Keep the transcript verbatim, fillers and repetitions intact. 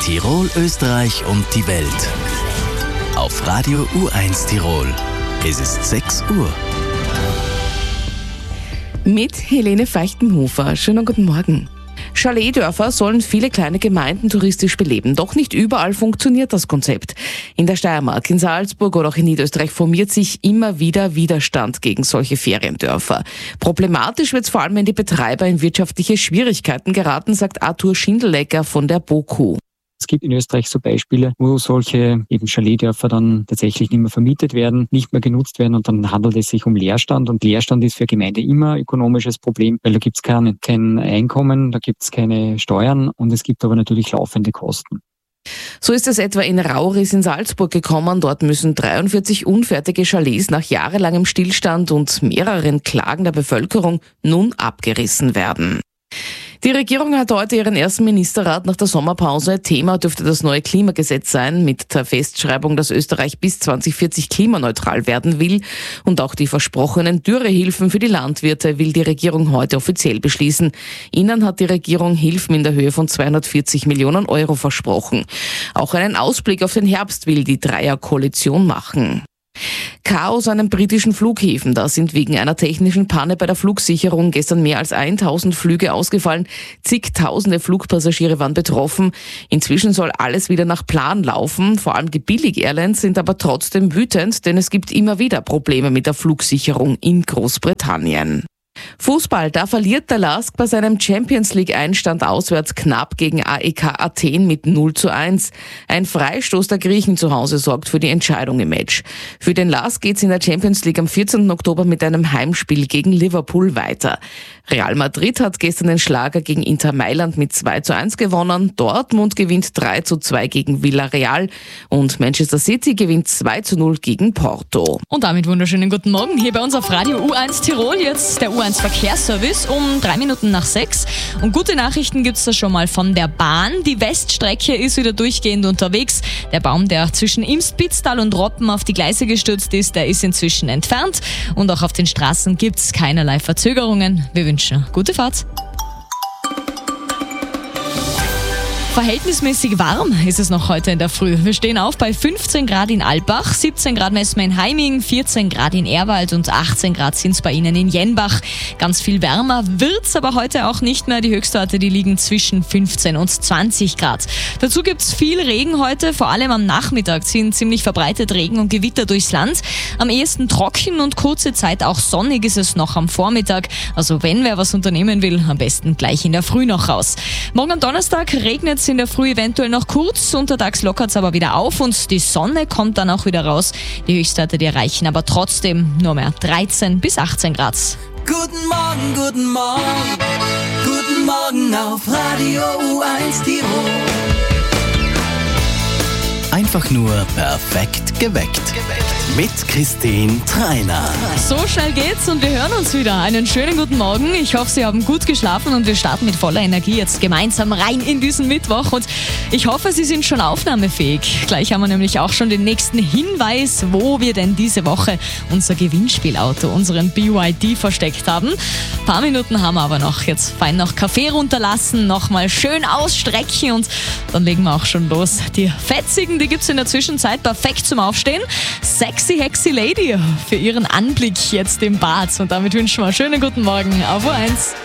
Tirol, Österreich und die Welt. Auf Radio U eins Tirol. Es ist sechs Uhr. Mit Helene Feichtenhofer. Schönen guten Morgen. Chaletdörfer sollen viele kleine Gemeinden touristisch beleben. Doch nicht überall funktioniert das Konzept. In der Steiermark, in Salzburg oder auch in Niederösterreich formiert sich immer wieder Widerstand gegen solche Feriendörfer. Problematisch wird es vor allem, wenn die Betreiber in wirtschaftliche Schwierigkeiten geraten, sagt Arthur Schindelecker von der BOKU. Es gibt in Österreich so Beispiele, wo solche eben Chaletdörfer dann tatsächlich nicht mehr vermietet werden, nicht mehr genutzt werden und dann handelt es sich um Leerstand. Und Leerstand ist für Gemeinde immer ein ökonomisches Problem, weil da gibt es kein, kein Einkommen, da gibt es keine Steuern und es gibt aber natürlich laufende Kosten. So ist es etwa in Rauris in Salzburg gekommen. Dort müssen dreiundvierzig unfertige Chalets nach jahrelangem Stillstand und mehreren Klagen der Bevölkerung nun abgerissen werden. Die Regierung hat heute ihren ersten Ministerrat nach der Sommerpause. Thema dürfte das neue Klimagesetz sein, mit der Festschreibung, dass Österreich bis zwanzig vierzig klimaneutral werden will. Und auch die versprochenen Dürrehilfen für die Landwirte will die Regierung heute offiziell beschließen. Ihnen hat die Regierung Hilfen in der Höhe von zweihundertvierzig Millionen Euro versprochen. Auch einen Ausblick auf den Herbst will die Dreierkoalition machen. Chaos an den britischen Flughäfen. Da sind wegen einer technischen Panne bei der Flugsicherung gestern mehr als tausend Flüge ausgefallen. Zigtausende Flugpassagiere waren betroffen. Inzwischen soll alles wieder nach Plan laufen. Vor allem die Billig-Airlines sind aber trotzdem wütend, denn es gibt immer wieder Probleme mit der Flugsicherung in Großbritannien. Fußball, da verliert der LASK bei seinem Champions-League-Einstand auswärts knapp gegen A E K Athen mit null zu eins. Ein Freistoß der Griechen zu Hause sorgt für die Entscheidung im Match. Für den LASK geht's in der Champions League am vierzehnten Oktober mit einem Heimspiel gegen Liverpool weiter. Real Madrid hat gestern den Schlager gegen Inter Mailand mit zwei zu eins gewonnen. Dortmund gewinnt drei zu zwei gegen Villarreal und Manchester City gewinnt zwei zu null gegen Porto. Und damit wunderschönen guten Morgen hier bei uns auf Radio U eins Tirol. Jetzt der U eins Verkehrsservice um drei Minuten nach sechs. Und gute Nachrichten gibt's da schon mal von der Bahn. Die Weststrecke ist wieder durchgehend unterwegs. Der Baum, der zwischen Imst-Pitztal und Roppen auf die Gleise gestürzt ist, der ist inzwischen entfernt. Und auch auf den Straßen gibt's keinerlei Verzögerungen. Wir wünschen gute Fahrt. Verhältnismäßig warm ist es noch heute in der Früh. Wir stehen auf bei fünfzehn Grad in Alpbach, siebzehn Grad messen wir in Heiming, vierzehn Grad in Ehrwald und achtzehn Grad sind es bei Ihnen in Jenbach. Ganz viel wärmer wird's aber heute auch nicht mehr. Die Höchstwerte, die liegen zwischen fünfzehn und zwanzig Grad. Dazu gibt's viel Regen heute, vor allem am Nachmittag ziehen ziemlich verbreitet Regen und Gewitter durchs Land. Am ehesten trocken und kurze Zeit auch sonnig ist es noch am Vormittag. Also wenn wer was unternehmen will, am besten gleich in der Früh noch raus. Morgen am Donnerstag regnet in der Früh eventuell noch kurz, untertags lockert es aber wieder auf und die Sonne kommt dann auch wieder raus. Die Höchstwerte, die erreichen aber trotzdem nur mehr dreizehn bis achtzehn Grad. Guten Morgen, guten Morgen, guten Morgen auf Radio U eins Tirol. Einfach nur perfekt geweckt. Mit Christine Treiner. So schnell geht's und wir hören uns wieder. Einen schönen guten Morgen. Ich hoffe, Sie haben gut geschlafen und wir starten mit voller Energie jetzt gemeinsam rein in diesen Mittwoch. Und ich hoffe, Sie sind schon aufnahmefähig. Gleich haben wir nämlich auch schon den nächsten Hinweis, wo wir denn diese Woche unser Gewinnspielauto, unseren B Y D, versteckt haben. Ein paar Minuten haben wir aber noch. Jetzt fein noch Kaffee runterlassen, nochmal schön ausstrecken und dann legen wir auch schon los. Die fetzigen, die gibt's in der Zwischenzeit perfekt zum Aufstehen. Sexy Hexy Lady für ihren Anblick jetzt im Bad. Und damit wünschen wir einen schönen guten Morgen auf U eins.